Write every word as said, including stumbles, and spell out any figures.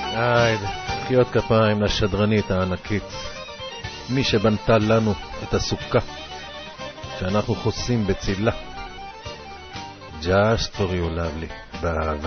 היי, חיות כפיים לשדרנית הענקית, מי שבנתה לנו את הסוכה שאנחנו חוסים בצילה. Just for you lovely, באהבה.